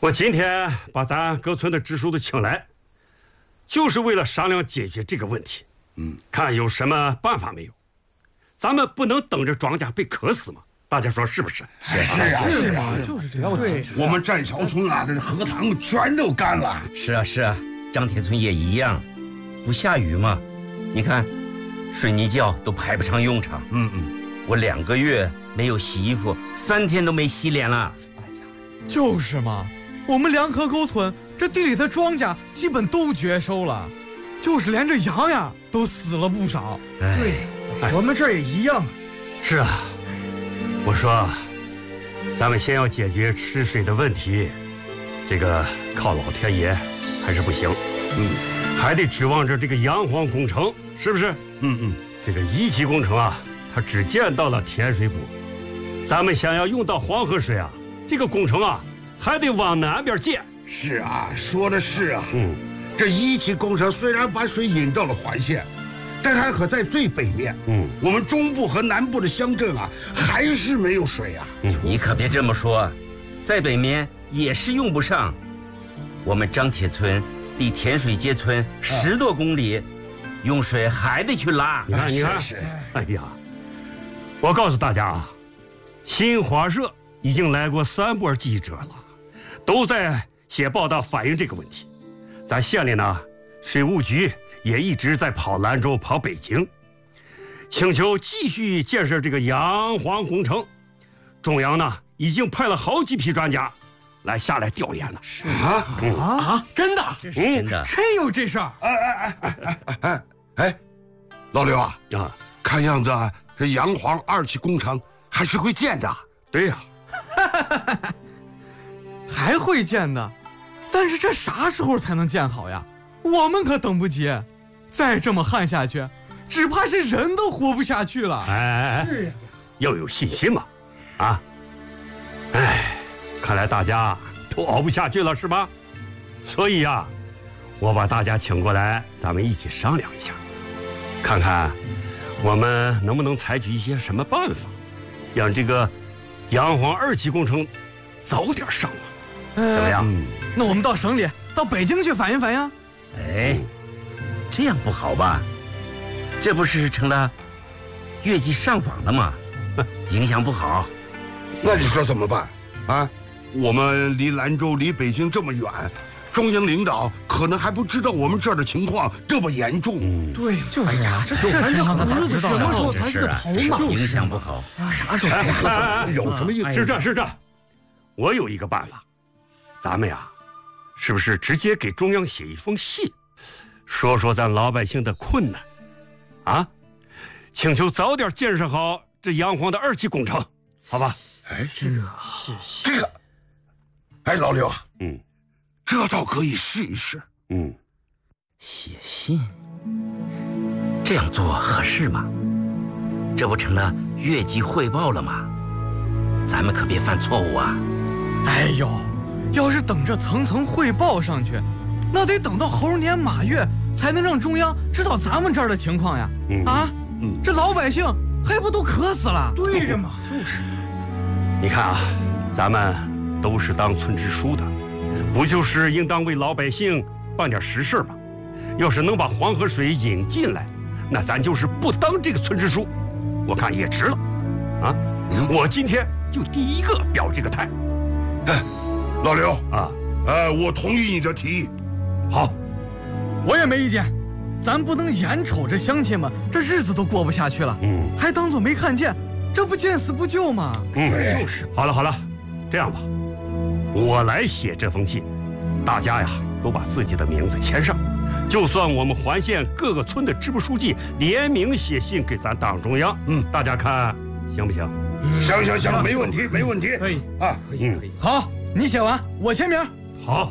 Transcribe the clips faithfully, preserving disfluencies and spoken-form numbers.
我今天把咱各村的支书都请来，就是为了商量解决这个问题。嗯，看有什么办法没有？咱们不能等着庄稼被渴死嘛？大家说是不是？ 是啊， 是啊，就是这样。对， 我们战小村啊，这荷塘全都干了。 是啊，是啊，张铁村也一样，不下雨嘛，你看，水泥窖都派不上用场。 嗯嗯， 我两个月没有洗衣服，三天都没洗脸了。哎呀， 就是嘛。我们两河沟村这地里的庄稼基本都绝收了，就是连这羊呀都死了不少。 对，哎、我们这儿也一样。 是啊，我说，咱们先要解决吃水的问题，这个靠老天爷还是不行。嗯，还得指望着这个阳荒工程，是不是？ 嗯嗯， 这个一期工程啊，它只见到了天水部，咱们想要用到黄河水啊，这个工程啊。还得往南边建。 是啊，说的是啊。 嗯， 这一期工程虽然把水引到了环线，但它可在最北面。嗯，我们中部和南部的乡镇啊，还是没有水啊。 嗯，你可别这么说，在北面也是用不上。我们张铁村离甜水街村十多公里，啊、用水还得去拉。 你看，你看，哎呀，我告诉大家啊，新华社已经来过三波记者了。都在写报道反映这个问题，咱县里呢，水务局也一直在跑兰州、跑北京，请求继续建设这个阳黄工程。中央呢，已经派了好几批专家来下来调研了。 是啊、 嗯、啊，真的？ 这是真的？ 真有这事儿？ 哎哎哎哎哎哎哎哎，老刘啊啊，看样子这阳黄二期工程还是会建的。 对呀、 啊。还会建的，但是这啥时候才能建好呀？我们可等不及，再这么旱下去，只怕是人都活不下去了。 哎哎哎，是呀，要有信心嘛，啊！哎，看来大家都熬不下去了，是吧？所以呀、啊，我把大家请过来，咱们一起商量一下，看看我们能不能采取一些什么办法，让这个阳黄二期工程早点上马。怎么样、 嗯？那我们到省里、到北京去反映反映。 哎，这样不好吧？这不是成了越级上访了吗？影响不好。 那你说怎么办啊？我们离兰州、离北京这么远，中央领导可能还不知道我们这儿的情况这么严重。 嗯、对，就是啊，这这情况他咋知道？ 什么时候才是个头嘛？ 影响不好， 啥时候才合适？ 有什么意思？ 是这，是这。我有一个办法。咱们呀，是不是直接给中央写一封信，说说咱老百姓的困难，啊，请求早点建设好这阳黄的二期工程，好吧？ 哎， 这个写信， 这个，哎，老刘啊， 嗯， 这倒可以试一试。 嗯， 写信，这样做合适吗？这不成了越级汇报了吗？咱们可别犯错误啊！ 哎呦。要是等着层层汇报上去，那得等到猴年马月才能让中央知道咱们这儿的情况呀！嗯、啊，嗯、这老百姓还不都渴死了？ 对着嘛，就是。 你看啊，咱们都是当村支书的，不就是应当为老百姓办点实事吗？要是能把黄河水引进来，那咱就是不当这个村支书，我看也值了。啊，嗯、我今天就第一个表这个态。 哎。老刘啊， 呃，我同意你的提议。 好， 我也没意见。咱不能眼瞅着乡亲们这日子都过不下去了，嗯，还当作没看见，这不见死不救吗？ 嗯，就是。好了好了，这样吧，我来写这封信，大家呀都把自己的名字签上，就算我们环县各个村的支部书记联名写信给咱党中央，嗯，大家看行不行？ 行行行，没问题没问题。 可以啊， 可以可以。 好。你写完，我签名。 好。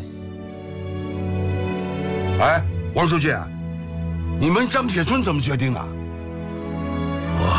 哎，王书记，你们张铁村怎么决定啊？ 我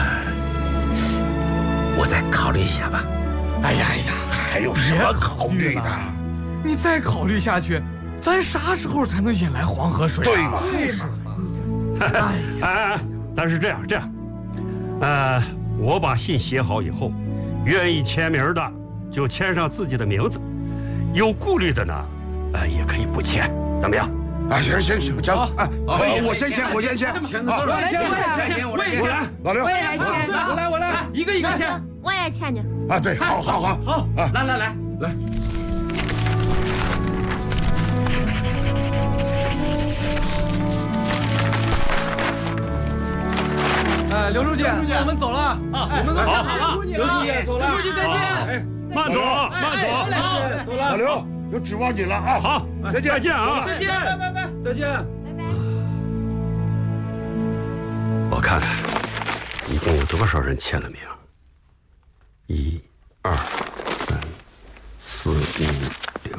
我再考虑一下吧。 哎呀哎呀， 还有什么考虑的？ 你再考虑下去，咱啥时候才能引来黄河水、啊？ 对嘛？ 对嘛？ 哎哎哎，咱是这样这样，呃，我把信写好以后，愿意签名的就签上自己的名字， 有顾虑的呢，呃，也可以不签，怎么样？ 啊，行行行，行，哎，我先签，我先签， 我来签，我来签， 我也签， 老刘， 我也来签， 我来，我来， 一个一个签，我也签去。 啊，对，好，好，好， 好， 啊， 来来来来。 哎，刘书记，那我们走了啊， 我们好， 好，刘书记走了，刘书记再见， 慢走，慢走， 好，走了， 老刘，有指望你了啊！ 好， 再见， 再见啊！ 再见，拜拜拜，再见， 拜拜。我看看，一共有多少人签了名？一、二、三、四、五、六，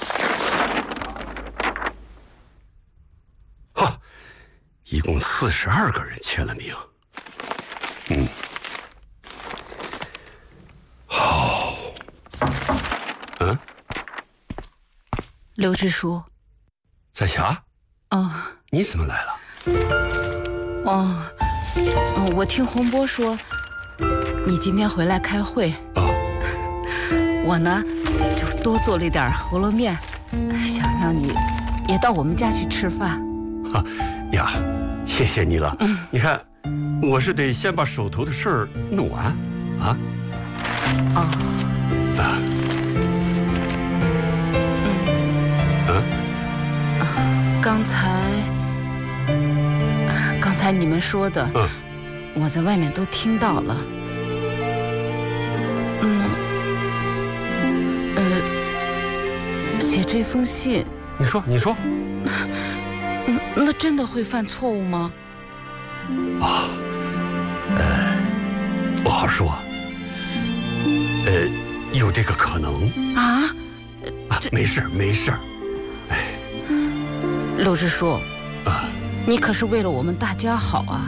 哈，一共四十二个人签了名。嗯，好，嗯， 刘支书， 彩霞， 哦， 你怎么来了？ 哦，哦，我听洪波说，你今天回来开会， 啊， 我呢就多做了一点饸饹面，想让你也到我们家去吃饭。 哈呀，谢谢你了。嗯，你看。我是得先把手头的事儿弄完，啊， 哦， 啊， 嗯，嗯，刚才，刚才你们说的， 嗯， 我在外面都听到了，嗯，呃，写这封信， 你说，你说， 嗯，那真的会犯错误吗？ 啊。呃，不好说。呃，有这个可能啊？ 啊，没事没事。哎， 刘支书， 啊， 你可是为了我们大家好啊。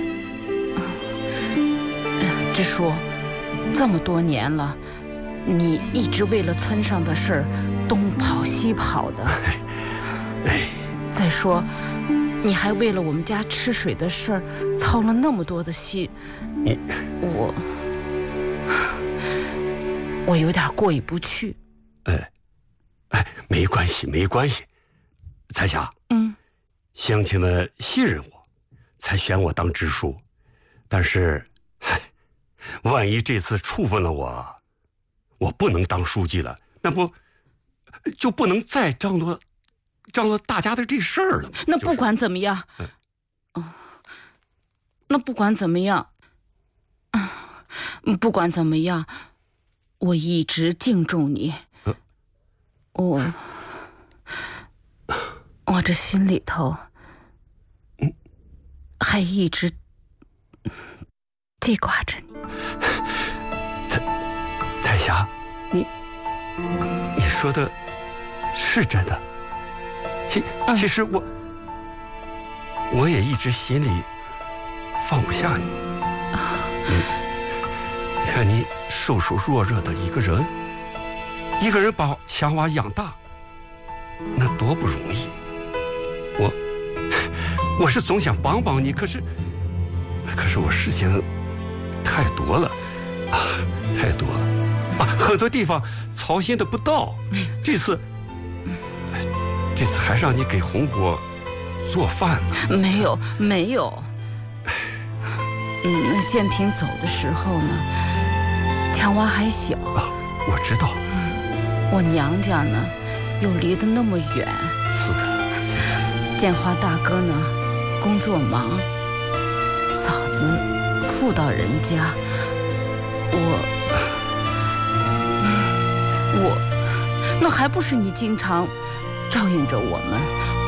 嗯。支书，这么多年了，你一直为了村上的事儿东跑西跑的。 哎。 再说。你还为了我们家吃水的事儿操了那么多的心， 你我我有点过意不去。 哎，哎，没关系，没关系。彩霞， 嗯， 乡亲们信任我，才选我当支书。但是，嗨，万一这次处分了我，我不能当书记了，那不就不能再张罗。张罗大家的这事儿了。 那不管怎么样， 嗯、 哦，那不管怎么样，不管怎么样，我一直敬重你。 嗯、 我我这心里头， 嗯， 还一直记挂着你。 彩彩霞，你你说的是真的。其其实我，嗯、我也一直心里放不下你。嗯，你看你瘦瘦弱弱的一个人，一个人把强娃养大，那多不容易。我我是总想帮帮你，可是可是我事情太多了啊，太多了啊，很多地方操心的不到。这次。这次还让你给洪波做饭呢？ 没有，没有。嗯，那建平走的时候呢，强娃还小啊，我知道。 嗯，我娘家呢，又离得那么远。 是的，是的。 建华大哥呢，工作忙，嫂子妇到人家，我，我，那还不是你经常。照应着我们，